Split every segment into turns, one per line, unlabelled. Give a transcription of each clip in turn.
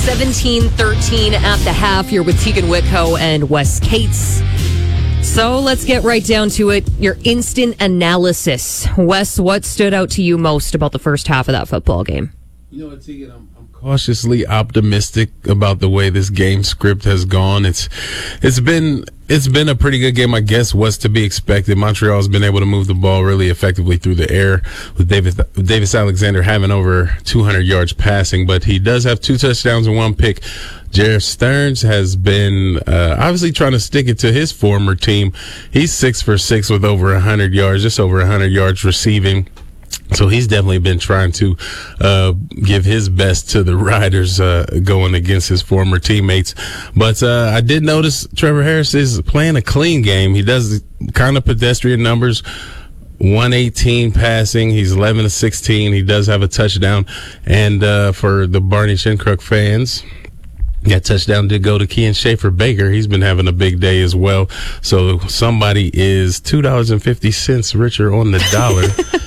17-13 at the half. You're with Tegan Whitco and Wes Cates. So let's get right down to it. Your instant analysis. Wes, what stood out to you most about the first half of that football game?
You know what, Tegan, I'm cautiously optimistic about the way this game script has gone. It's been a pretty good game, I guess, what's to be expected. Montreal's been able to move the ball really effectively through the air, with Davis Alexander having over 200 yards passing, but he does have 2 touchdowns and 1 pick. Jerry Stearns has been obviously trying to stick it to his former team. He's 6 for 6 with over 100 yards, just over 100 yards receiving. So he's definitely been trying to give his best to the Riders going against his former teammates. But I did notice Trevor Harris is playing a clean game. He does kind of pedestrian numbers. 118 passing. He's 11 to 16. He does have a touchdown. And for the Barney Shinkruk fans, that touchdown did go to Kean Schaefer-Baker. He's been having a big day as well. So somebody is $2.50 richer on the dollar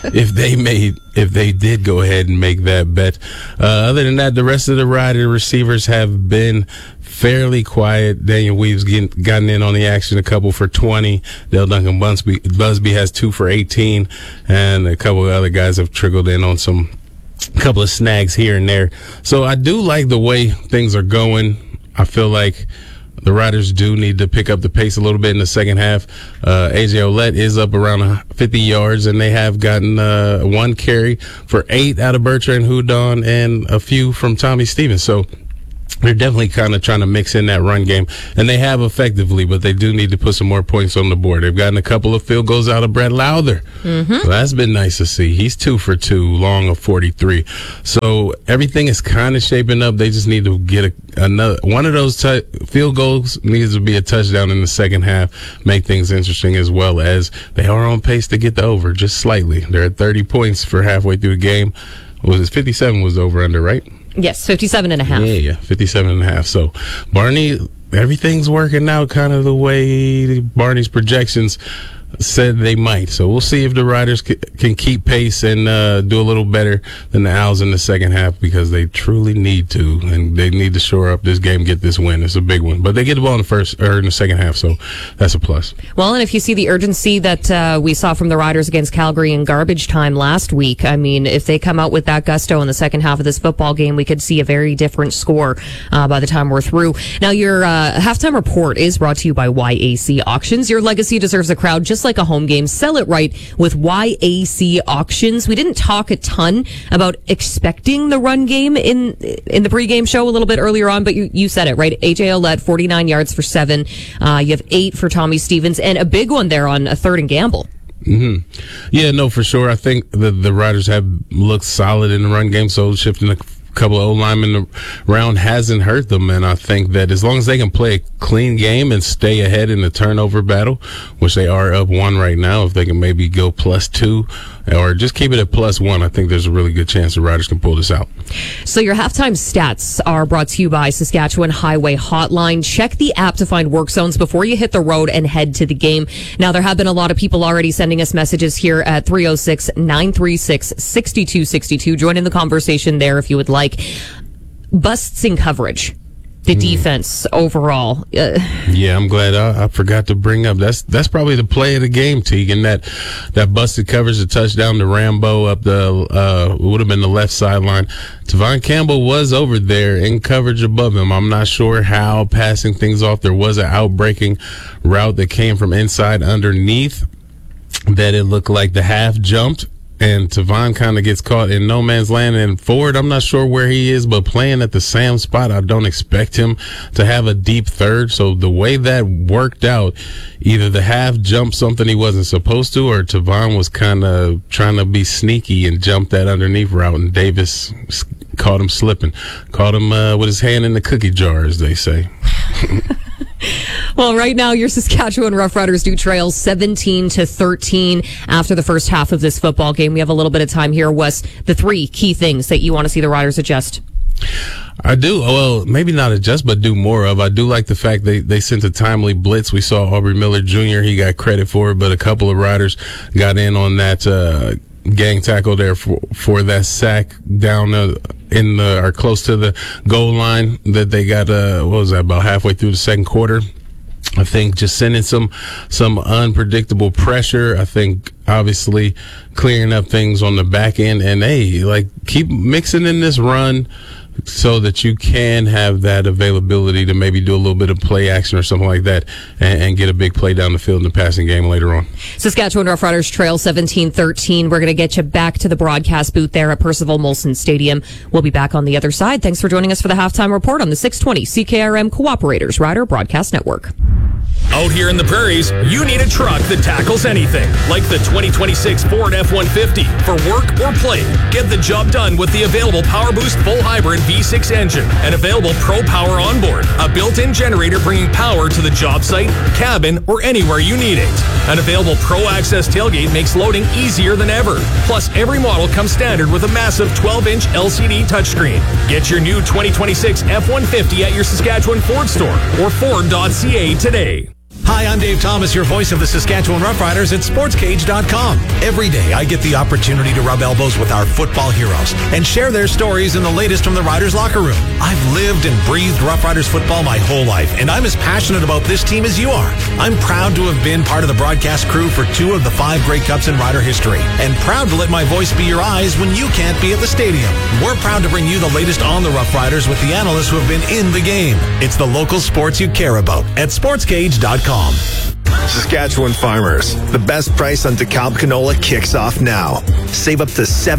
if they did go ahead and make that bet. Other than that, the rest of the Rider receivers have been fairly quiet. Daniel Weaves gotten in on the action, a couple for 20. Dale Duncan Busby has 2 for 18, and a couple of other guys have trickled in on some couple of snags here and there. So I do like the way things are going. I feel like the Riders do need to pick up the pace a little bit in the second half. A.J. Ouellette is up around 50 yards, and they have gotten 1 carry for 8 out of Bertrand Houdon and a few from Tommy Stevens. So they're definitely kind of trying to mix in that run game, and they have effectively, but they do need to put some more points on the board. They've gotten a couple of field goals out of Brett Lowther. So that's been nice to see. He's 2 for 2, long of 43. So everything is kind of shaping up. They just need to get another one of those field goals. Needs to be a touchdown in the second half, make things interesting, as well as they are on pace to get the over just slightly. They're at 30 points for halfway through the game. Was it 57 was the over under, right?
Yes, 57.5.
Yeah, 57.5. So Barney, everything's working out kind of the way Barney's projections said they might. So we'll see if the Riders can keep pace and do a little better than the Owls in the second half, because they truly need to, and they need to shore up this game, get this win. It's a big one, but they get the ball in the second half, so that's a plus.
Well, and if you see the urgency that we saw from the Riders against Calgary in garbage time last week, I mean, if they come out with that gusto in the second half of this football game, we could see a very different score by the time we're through. Now, your halftime report is brought to you by YAC Auctions. Your legacy deserves a crowd just like a home game. Sell it right with YAC Auctions. We didn't talk a ton about expecting the run game in the pregame show a little bit earlier on, but you said it, right? A.J. Ouellette, 49 yards for 7. You have 8 for Tommy Stevens, and a big one there on a 3rd and gamble.
Yeah, no, for sure. I think the Riders have looked solid in the run game, so shifting a couple of O-linemen around hasn't hurt them, and I think that as long as they can play a clean game and stay ahead in the turnover battle, which they are up 1 right now, if they can maybe go +2 or just keep it at +1, I think there's a really good chance the Riders can pull this out.
So your halftime stats are brought to you by Saskatchewan Highway Hotline. Check the app to find work zones before you hit the road and head to the game. Now, there have been a lot of people already sending us messages here at 306-936-6262. Join in the conversation there if you would like. Busts in coverage. The defense overall.
Yeah, I'm glad I forgot to bring up. That's probably the play of the game, Tegan. That busted coverage, the touchdown to Rambo up the would have been the left sideline. Tavon Campbell was over there in coverage above him. I'm not sure how passing things off. There was an outbreaking route that came from inside underneath that it looked like the half jumped. And Tavon kind of gets caught in no man's land. And Ford, I'm not sure where he is, but playing at the Sam spot, I don't expect him to have a deep third. So the way that worked out, either the half jumped something he wasn't supposed to, or Tavon was kind of trying to be sneaky and jumped that underneath route, and Davis caught him slipping. Caught him with his hand in the cookie jar, as they say.
Well, right now, your Saskatchewan Roughriders do trail 17-13 after the first half of this football game. We have a little bit of time here. Wes, the 3 key things that you want to see the Riders adjust.
I do. Well, maybe not adjust, but do more of. I do like the fact they sent a timely blitz. We saw Aubrey Miller Jr. He got credit for it, but a couple of Riders got in on that gang tackle there for that sack down or close to the goal line that they got. What was that, about halfway through the second quarter? I think just sending some unpredictable pressure. I think obviously clearing up things on the back end, and keep mixing in this run so that you can have that availability to maybe do a little bit of play action or something like that and get a big play down the field in the passing game later on.
Saskatchewan Roughriders trail 17-13. We're going to get you back to the broadcast booth there at Percival Molson Stadium. We'll be back on the other side. Thanks for joining us for the halftime report on the 620 CKRM Cooperators Rider Broadcast Network.
Out here in the prairies, you need a truck that tackles anything, like the 2026 Ford F-150. For work or play, get the job done with the available PowerBoost full hybrid V6 engine and available Pro Power onboard, a built-in generator bringing power to the job site, cabin, or anywhere you need it. An available Pro Access tailgate makes loading easier than ever. Plus, every model comes standard with a massive 12-inch LCD touchscreen. Get your new 2026 F-150 at your Saskatchewan Ford store or Ford.ca today.
Hi, I'm Dave Thomas, your voice of the Saskatchewan Roughriders at SportsCage.com. Every day, I get the opportunity to rub elbows with our football heroes and share their stories and the latest from the Riders locker room. I've lived and breathed Roughriders football my whole life, and I'm as passionate about this team as you are. I'm proud to have been part of the broadcast crew for 2 of the 5 Grey Cups in Rider history, and proud to let my voice be your eyes when you can't be at the stadium. We're proud to bring you the latest on the Roughriders with the analysts who have been in the game. It's the local sports you care about at SportsCage.com.
Saskatchewan farmers, the best price on DeKalb canola kicks off now. Save up to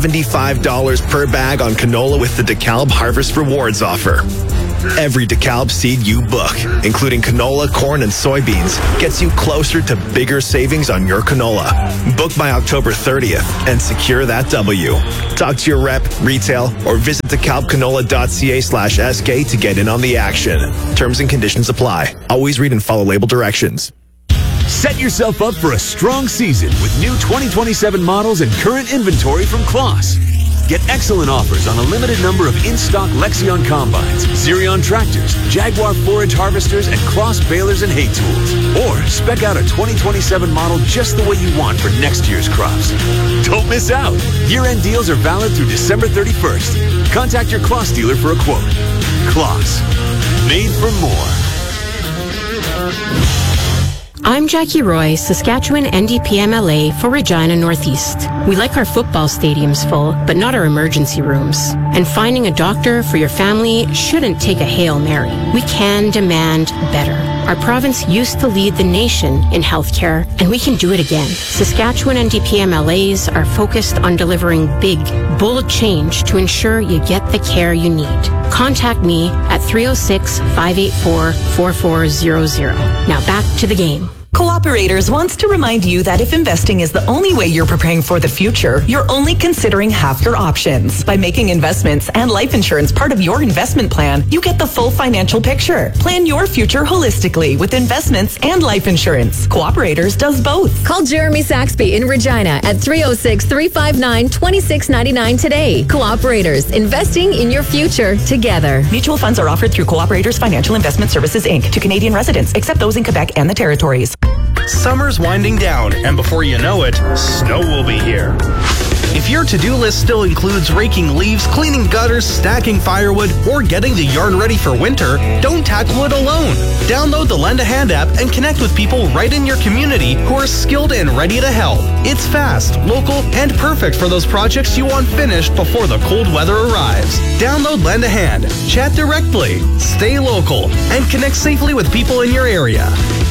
$75 per bag on canola with the DeKalb Harvest Rewards offer. Every DeKalb seed you book, including canola, corn, and soybeans, gets you closer to bigger savings on your canola. Book by October 30th and secure that W. Talk to your rep, retail, or visit DeKalbCanola.ca/SK to get in on the action. Terms and conditions apply. Always read and follow label directions.
Set yourself up for a strong season with new 2027 models and current inventory from Claas. Get excellent offers on a limited number of in-stock Lexion combines, Zerion tractors, Jaguar forage harvesters, and Claas balers and hay tools. Or spec out a 2027 model just the way you want for next year's crops. Don't miss out. Year-end deals are valid through December 31st. Contact your Claas dealer for a quote. Claas. Made for more.
I'm Jackie Roy, Saskatchewan NDPMLA for Regina Northeast. We like our football stadiums full, but not our emergency rooms. And finding a doctor for your family shouldn't take a Hail Mary. We can demand better. Our province used to lead the nation in healthcare, and we can do it again. Saskatchewan NDPMLAs are focused on delivering big, bold change to ensure you get the care you need. Contact me at 306-584-4400. Now back to the game.
Cooperators wants to remind you that if investing is the only way you're preparing for the future, you're only considering half your options. By making investments and life insurance part of your investment plan, you get the full financial picture. Plan your future holistically with investments and life insurance. Cooperators does both.
Call Jeremy Saxby in Regina at 306-359-2699 today. Cooperators, investing in your future together.
Mutual funds are offered through Cooperators Financial Investment Services, Inc. to Canadian residents, except those in Quebec and the territories.
Summer's winding down, and before you know it, snow will be here. If your to-do list still includes raking leaves, cleaning gutters, stacking firewood, or getting the yard ready for winter, don't tackle it alone. Download the Lend a Hand app and connect with people right in your community who are skilled and ready to help. It's fast, local, and perfect for those projects you want finished before the cold weather arrives. Download Lend a Hand, chat directly, stay local, and connect safely with people in your area.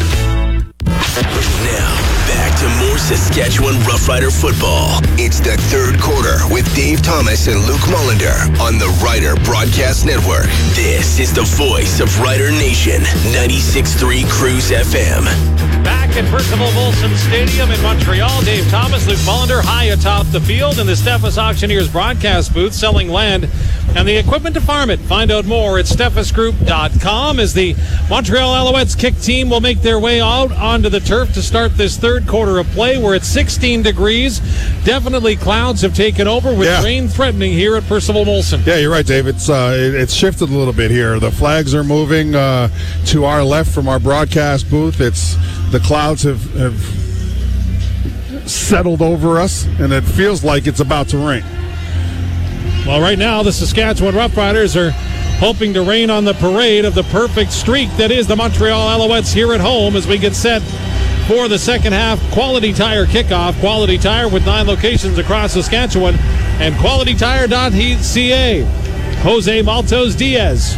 Now, back to more Saskatchewan Roughrider football. It's the third quarter with Dave Thomas and Luke Mullender on the Rider Broadcast Network. This is the voice of Rider Nation, 96.3 Cruise FM.
Back at Percival Molson Stadium in Montreal, Dave Thomas, Luke Mullender high atop the field in the Steffes Auctioneers broadcast booth selling land and the equipment to farm it. Find out more at steffesgroup.com as the Montreal Alouettes kick team will make their way out onto the turf to start this third quarter of play. We're at 16 degrees. Definitely clouds have taken over with rain threatening here at Percival Molson.
Yeah, you're right, Dave. It's shifted a little bit here. The flags are moving to our left from our broadcast booth. The clouds have settled over us, and it feels like it's about to rain.
Well, right now, the Saskatchewan Roughriders are hoping to rain on the parade of the perfect streak that is the Montreal Alouettes here at home as we get set for the second half. Quality Tire kickoff. Quality Tire with 9 locations across Saskatchewan and QualityTire.ca. Jose Maltos Diaz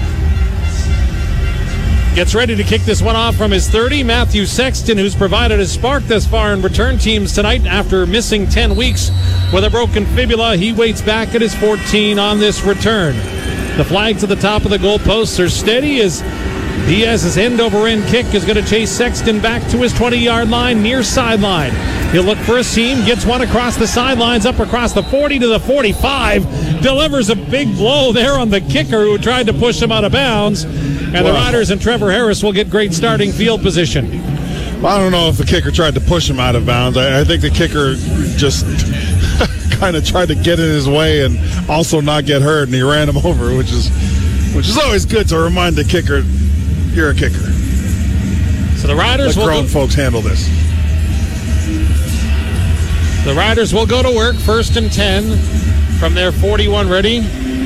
gets ready to kick this one off from his 30. Matthew Sexton, who's provided a spark thus far in return teams tonight after missing 10 weeks with a broken fibula. He waits back at his 14 on this return. The flags at the top of the goalposts are steady as Diaz's end-over-end kick is going to chase Sexton back to his 20-yard line, near sideline. He'll look for a seam, gets one across the sidelines, up across the 40 to the 45, delivers a big blow there on the kicker who tried to push him out of bounds, and the Riders and Trevor Harris will get great starting field position.
Well, I don't know if the kicker tried to push him out of bounds. I think the kicker just kind of tried to get in his way and also not get hurt, and he ran him over, which is always good to remind the kicker, you're a kicker.
So the Riders
Let grown folks handle this.
The Riders will go to work, 1st and 10 from their 41 ready.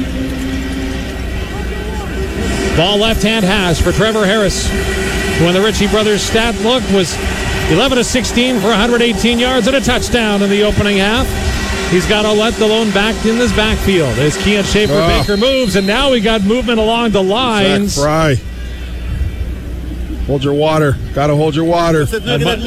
Ball left-hand hash for Trevor Harris, who in the Ritchie Brothers stat look was 11 of 16 for 118 yards and a touchdown in the opening half. He's got Ouellette Dallone back in this backfield as Kean Schaefer-Baker moves, and now we got movement along the lines.
Zach Fry. Hold your water. Got to hold your water.
So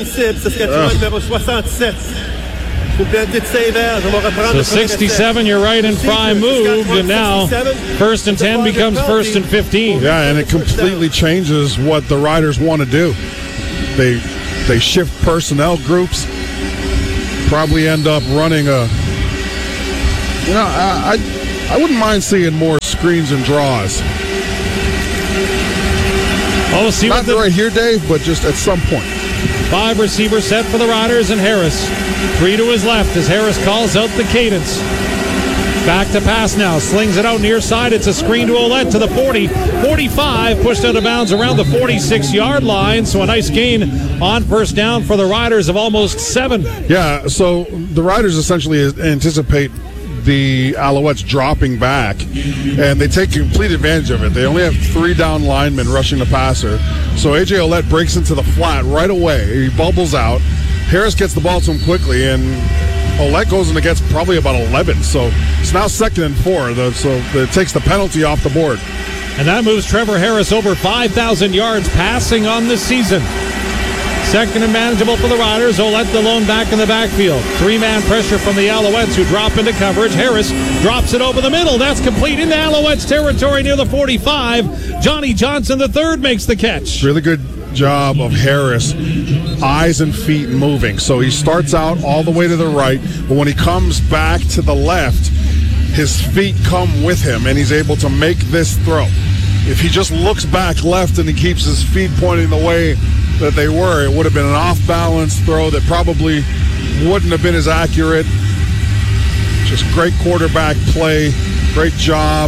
67, you're right, and Fry moved, and now 1st and 10 becomes 1st and 15.
Yeah, and it completely changes what the Riders want to do. They shift personnel groups, probably end up running a... You know, I wouldn't mind seeing more screens and draws.
Oh, see
Not right here, Dave, but just at some point.
5 receivers set for the Riders and Harris. 3 to his left as Harris calls out the cadence. Back to pass now. Slings it out near side. It's a screen to Ouellette to the 40. 45. Pushed out of bounds around the 46-yard line. So a nice gain on 1st down for the Riders of almost 7.
Yeah, so the Riders essentially anticipate the Alouettes dropping back, and they take complete advantage of it. They only have 3 down linemen rushing the passer. So A.J. Ouellette breaks into the flat right away. He bubbles out. Harris gets the ball to him quickly, and Ouellette goes and gets probably about 11. So it's now 2nd and 4. So it takes the penalty off the board.
And that moves Trevor Harris over 5,000 yards passing on this season. 2nd and manageable for the Riders. Ouellette Dallone back in the backfield. 3-man pressure from the Alouettes who drop into coverage. Harris drops it over the middle. That's complete into Alouettes territory near the 45. Johnny Johnson III makes the catch.
Really good job of Harris. Eyes and feet moving. So he starts out all the way to the right, but when he comes back to the left, his feet come with him, and he's able to make this throw. If he just looks back left and he keeps his feet pointing the way that they were, it would have been an off-balance throw that probably wouldn't have been as accurate. Just great quarterback play. Great job.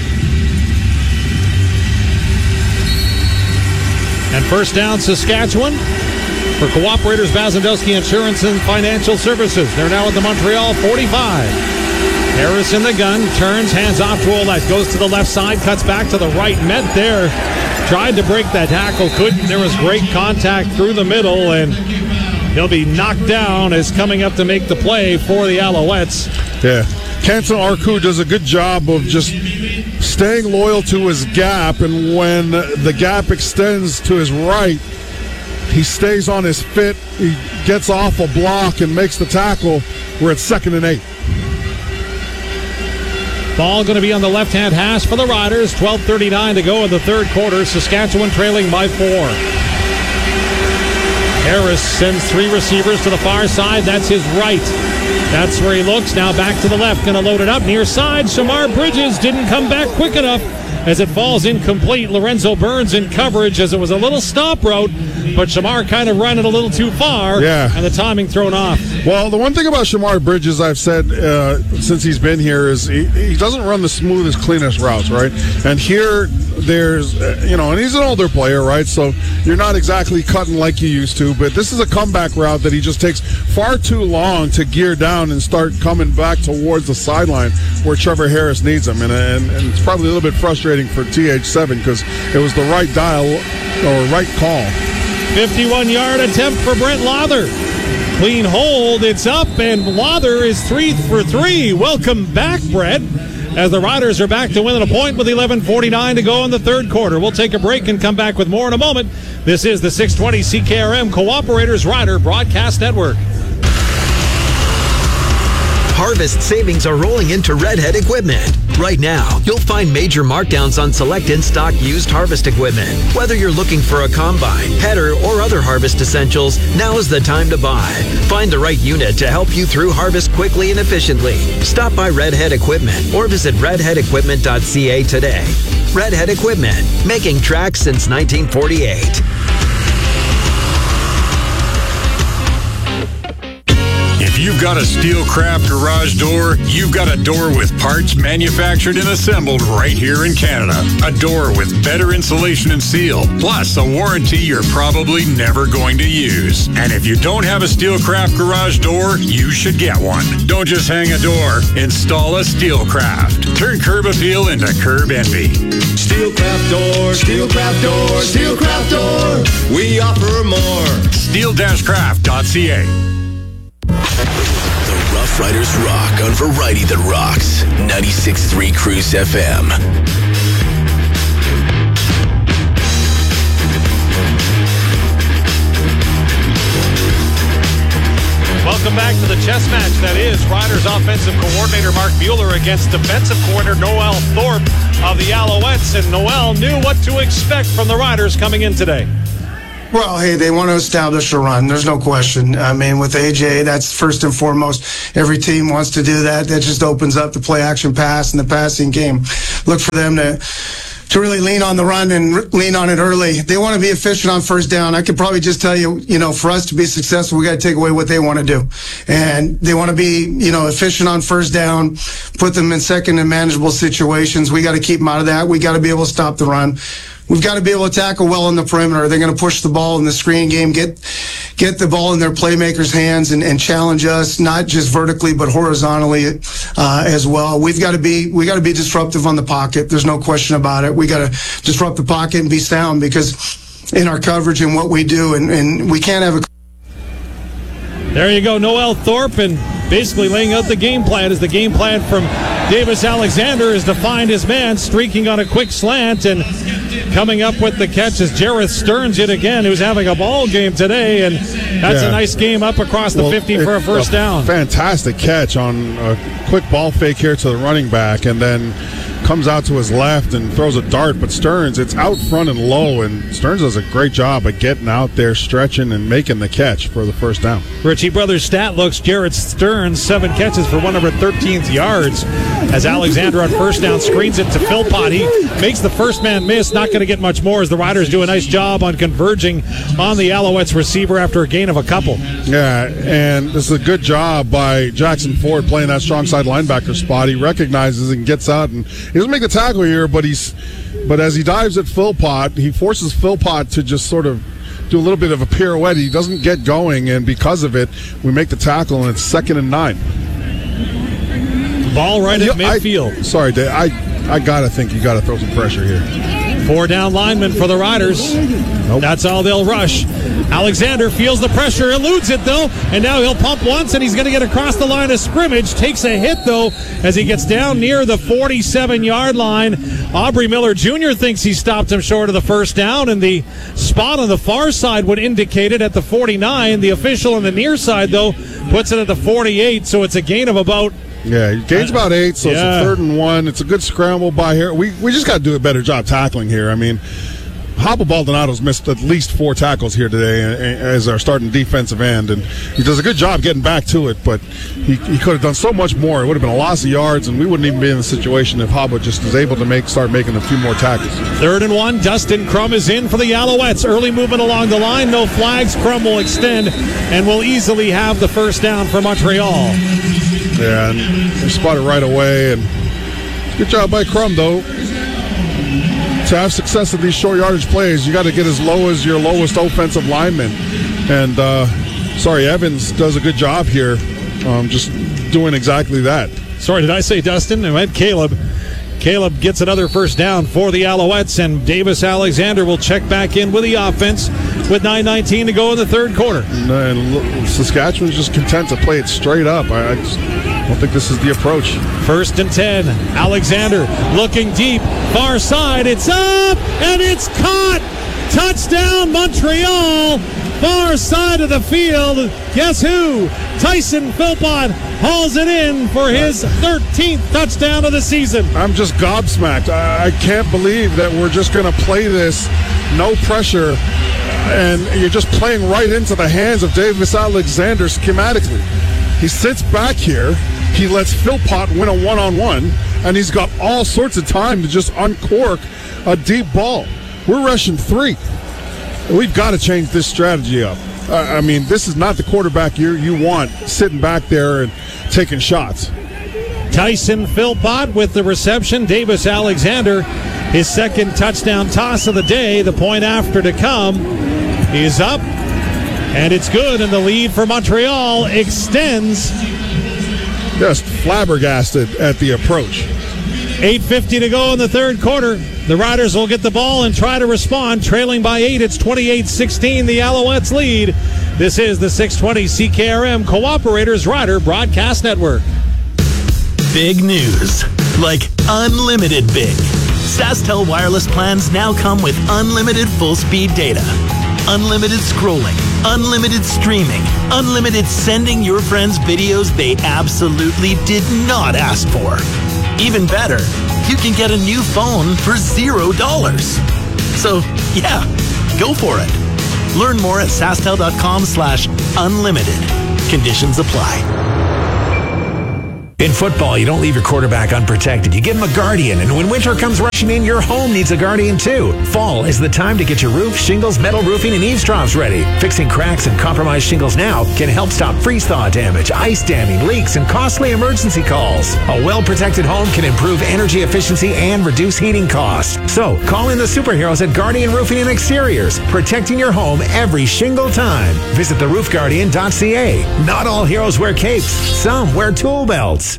And 1st down, Saskatchewan for Cooperators Bazandowski Insurance and Financial Services. They're now at the Montreal 45. Harris in the gun, turns, hands off to Ouellette, goes to the left side, cuts back to the right, met there. Tried to break that tackle, couldn't. There was great contact through the middle, and he'll be knocked down as coming up to make the play for the Alouettes.
Yeah. Canton Arku does a good job of just staying loyal to his gap, and when the gap extends to his right, he stays on his fit, he gets off a block and makes the tackle. We're at 2nd and 8.
Ball going to be on the left-hand hash for the Riders. 12:39 to go in the 3rd quarter. Saskatchewan trailing by 4. Harris sends 3 receivers to the far side. That's his right. That's where he looks. Now back to the left. Going to load it up near side. Shamar Bridges didn't come back quick enough as it falls incomplete. Lorenzo Burns in coverage as it was a little stop route, but Shamar kind of ran it a little too far, and the timing thrown off.
Well, the one thing about Shamar Bridges I've said since he's been here is he doesn't run the smoothest, cleanest routes, right? And here, there's, and he's an older player, right? So you're not exactly cutting like you used to, but this is a comeback route that he just takes far too long to gear down and start coming back towards the sideline where Trevor Harris needs him. And it's probably a little bit frustrating for TH7 because it was the right dial or right call.
51-yard attempt for Brent Lawther. Clean hold, it's up, and Lawther is 3 for 3. Welcome back, Brett, as the Riders are back to within a point with 11:49 to go in the third quarter. We'll take a break and come back with more in a moment. This is the 620 CKRM Cooperators Rider Broadcast Network.
Harvest savings are rolling into Redhead Equipment. Right now, you'll find major markdowns on select in-stock used harvest equipment. Whether you're looking for a combine, header, or other harvest essentials, now is the time to buy. Find the right unit to help you through harvest quickly and efficiently. Stop by Redhead Equipment or visit redheadequipment.ca today. Redhead Equipment, making tracks since 1948.
If you've got a Steelcraft garage door, you've got a door with parts manufactured and assembled right here in Canada. A door with better insulation and seal, plus a warranty you're probably never going to use. And if you don't have a Steelcraft garage door, you should get one. Don't just hang a door, install a Steelcraft. Turn curb appeal into curb envy.
Steelcraft door, Steelcraft door, Steelcraft door. We offer more.
Steel-craft.ca.
The Rough Riders rock on Variety That Rocks. 96.3 Cruise FM.
Welcome back to the chess match that is Riders offensive coordinator Mark Bueller against defensive coordinator Noel Thorpe of the Alouettes. And Noel knew what to expect from the Riders coming in today.
Well, hey, they want to establish a run. There's no question. I mean, with AJ, that's first and foremost. Every team wants to do that. That just opens up the play-action pass and the passing game. Look for them to really lean on the run and lean on it early. They want to be efficient on first down. I could probably just tell you, for us to be successful, we got to take away what they want to do. And they want to be, efficient on first down, put them in second and manageable situations. We got to keep them out of that. We got to be able to stop the run. We've got to be able to tackle well on the perimeter. They're going to push the ball in the screen game, get the ball in their playmakers' hands and challenge us, not just vertically, but horizontally as well. We got to be disruptive on the pocket. There's no question about it. We got to disrupt the pocket and be sound because in our coverage and what we do, and we can't have a...
There you go, Noel Thorpe, and basically laying out the game plan as the game plan from Davis Alexander is to find his man, streaking on a quick slant, and coming up with the catch is Jareth Stearns yet again, who's having a ball game today, and that's a nice game up across the 50 for a first down.
Fantastic catch on a quick ball fake here to the running back, and then comes out to his left and throws a dart, but Stearns, it's out front and low, and Stearns does a great job of getting out there, stretching, and making the catch for the first down.
Ritchie Brothers stat looks, Jareth Stearns, 7 catches for 113 yards, as Alexander on first down screens it to Philpott. He makes the first man miss, not going to get much more as the Riders do a nice job on converging on the Alouettes receiver after a gain of a couple.
Yeah, and this is a good job by Jackson Ford playing that strong side linebacker spot. He recognizes and gets out, and he doesn't make the tackle here, but as he dives at Philpott, he forces Philpott to just sort of do a little bit of a pirouette. He doesn't get going, and because of it, we make the tackle, and it's 2nd and 9.
Ball right at midfield.
Sorry, Dave. I gotta think you gotta throw some pressure here.
4 down linemen for the Riders. Nope. That's all they'll rush. Alexander feels the pressure, eludes it though, and now he'll pump once, and he's going to get across the line of scrimmage. Takes a hit though as he gets down near the 47-yard line. Aubrey Miller Jr. thinks he stopped him short of the first down, and the spot on the far side would indicate it at the 49. The official on the near side though puts it at the 48, so it's a gain of about...
Yeah, he gains about 8, so it's a 3rd and 1. It's a good scramble by here. We just got to do a better job tackling here. I mean, Hopper Baldonado's missed at least 4 tackles here today as our starting defensive end, and he does a good job getting back to it, but he could have done so much more. It would have been a loss of yards, and we wouldn't even be in the situation if Hopper just was able to start making a few more tackles.
3rd and 1, Dustin Crum is in for the Alouettes. Early movement along the line, no flags. Crum will extend and will easily have the first down for Montreal.
Yeah, and they spot it right away, and good job by Crum, though. to have success at these short yardage plays, you got to get as low as your lowest offensive lineman. And, Evans does a good job here just doing exactly that.
Sorry, did I say Dustin? I meant Caleb. Caleb gets another first down for the Alouettes, and Davis Alexander will check back in with the offense with 9:19 to go in the third quarter.
And Saskatchewan's just content to play it straight up. I just don't think this is the approach.
1st and 10. Alexander looking deep. Far side. It's up, and it's caught. Touchdown, Montreal. Far side of the field. Guess who? Tyson Philpott hauls it in for his 13th touchdown of the season.
I'm just gobsmacked. I can't believe that we're just going to play this, no pressure, and you're just playing right into the hands of Davis Alexander schematically. He sits back here. He lets Philpott win a one-on-one, and he's got all sorts of time to just uncork a deep ball. We're rushing 3. We've got to change this strategy up. I mean, this is not the quarterback you want sitting back there and taking shots.
Tyson Philpott with the reception. Davis Alexander, his second touchdown toss of the day. The point after to come is up, and it's good, and the lead for Montreal extends.
Just flabbergasted at the approach.
8:50 to go in the third quarter. The Riders will get the ball and try to respond. Trailing by 8, it's 28-16. The Alouettes lead. This is the 620 CKRM Cooperators Rider Broadcast Network.
Big news. Like unlimited big. SaskTel wireless plans now come with unlimited full-speed data. Unlimited scrolling. Unlimited streaming. Unlimited sending your friends videos they absolutely did not ask for. Even better, you can get a new phone for $0. So, yeah, go for it. Learn more at SaskTel.com/unlimited. Conditions apply.
In football, you don't leave your quarterback unprotected. You give him a guardian, and when winter comes rushing in, your home needs a guardian too. Fall is the time to get your roof, shingles, metal roofing, and eaves troughs ready. Fixing cracks and compromised shingles now can help stop freeze-thaw damage, ice damming, leaks, and costly emergency calls. A well-protected home can improve energy efficiency and reduce heating costs. So, call in the superheroes at Guardian Roofing and Exteriors, protecting your home every shingle time. Visit theroofguardian.ca. Not all heroes wear capes. Some wear tool belts.